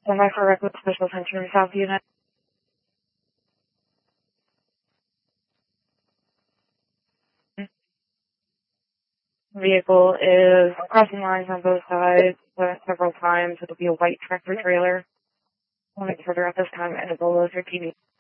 Standby for Redwood Special Attention South Unit. Vehicle is crossing lines on both sides several times. It'll be a white tractor trailer. Moving further at this time and a below 13